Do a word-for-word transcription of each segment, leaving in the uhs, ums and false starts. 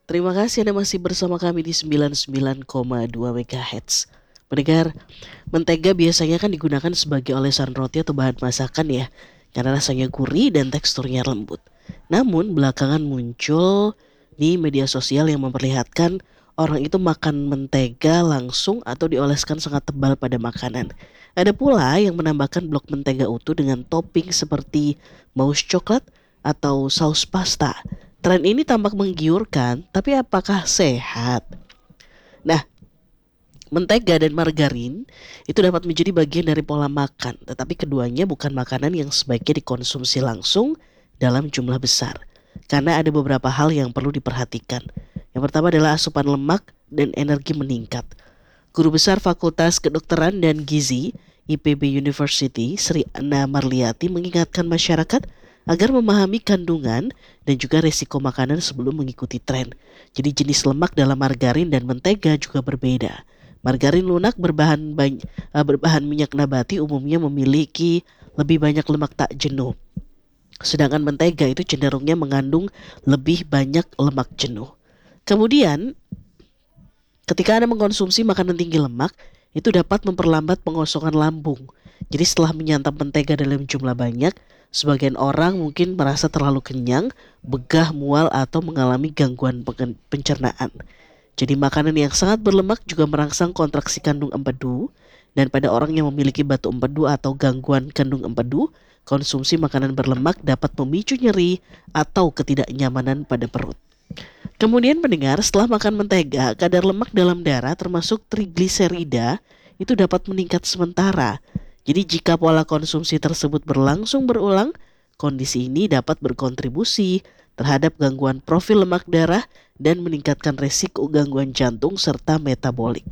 Terima kasih Anda masih bersama kami di sembilan puluh sembilan koma dua megahertz. Pendengar, mentega biasanya kan digunakan sebagai olesan roti atau bahan masakan ya, karena rasanya gurih dan teksturnya lembut. Namun belakangan muncul di media sosial yang memperlihatkan orang itu makan mentega langsung atau dioleskan sangat tebal pada makanan. Ada pula yang menambahkan blok mentega utuh dengan topping seperti mousse coklat atau saus pasta. Tren ini tampak menggiurkan, tapi apakah sehat? Nah, mentega dan margarin itu dapat menjadi bagian dari pola makan, tetapi keduanya bukan makanan yang sebaiknya dikonsumsi langsung dalam jumlah besar. Karena ada beberapa hal yang perlu diperhatikan. Yang pertama adalah asupan lemak dan energi meningkat. Guru Besar Fakultas Kedokteran dan Gizi I P B University, Sri Anna Marliati mengingatkan masyarakat agar memahami kandungan dan juga risiko makanan sebelum mengikuti tren. Jadi jenis lemak dalam margarin dan mentega juga berbeda. Margarin lunak berbahan bany- eh, berbahan minyak nabati umumnya memiliki lebih banyak lemak tak jenuh. Sedangkan mentega itu cenderungnya mengandung lebih banyak lemak jenuh. Kemudian, ketika Anda mengkonsumsi makanan tinggi lemak, itu dapat memperlambat pengosongan lambung. Jadi setelah menyantap mentega dalam jumlah banyak, sebagian orang mungkin merasa terlalu kenyang, begah, mual, atau mengalami gangguan pen- pencernaan. Jadi makanan yang sangat berlemak juga merangsang kontraksi kandung empedu, dan pada orang yang memiliki batu empedu atau gangguan kandung empedu, konsumsi makanan berlemak dapat memicu nyeri atau ketidaknyamanan pada perut. Kemudian pendengar, setelah makan mentega, kadar lemak dalam darah termasuk trigliserida itu dapat meningkat sementara. Jadi jika pola konsumsi tersebut berlangsung berulang, kondisi ini dapat berkontribusi terhadap gangguan profil lemak darah dan meningkatkan resiko gangguan jantung serta metabolik.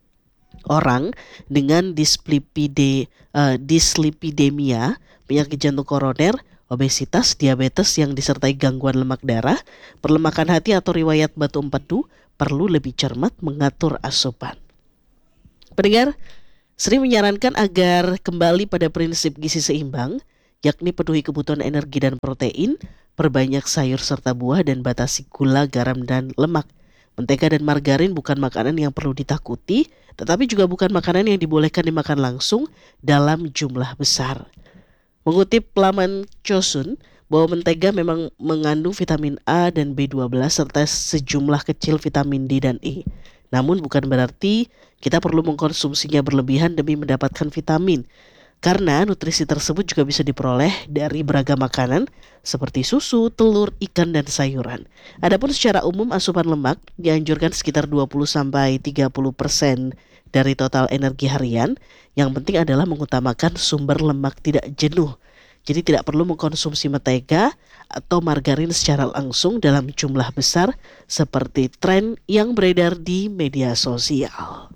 Orang dengan dislipide, uh, dislipidemia, penyakit jantung koroner, obesitas, diabetes yang disertai gangguan lemak darah, perlemakan hati atau riwayat batu empedu perlu lebih cermat mengatur asupan. Pendengar, Sri menyarankan agar kembali pada prinsip gizi seimbang, yakni penuhi kebutuhan energi dan protein, perbanyak sayur serta buah dan batasi gula, garam, dan lemak. Mentega dan margarin bukan makanan yang perlu ditakuti, tetapi juga bukan makanan yang dibolehkan dimakan langsung dalam jumlah besar. Mengutip laman Chosun, bahwa mentega memang mengandung vitamin A dan B dua belas serta sejumlah kecil vitamin D dan E. Namun bukan berarti kita perlu mengkonsumsinya berlebihan demi mendapatkan vitamin. Karena nutrisi tersebut juga bisa diperoleh dari beragam makanan seperti susu, telur, ikan, dan sayuran. Adapun secara umum asupan lemak dianjurkan sekitar dua puluh sampai tiga puluh persen dari total energi harian. Yang penting adalah mengutamakan sumber lemak tidak jenuh. Jadi tidak perlu mengkonsumsi mentega atau margarin secara langsung dalam jumlah besar seperti tren yang beredar di media sosial.